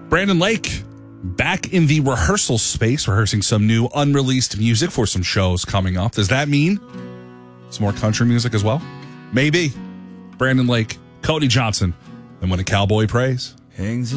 Brandon Lake back in the rehearsal space, rehearsing some new unreleased music for some shows coming up. Does that mean some more country music as well? Maybe. Brandon Lake, Cody Johnson, and When a Cowboy Prays. Hangs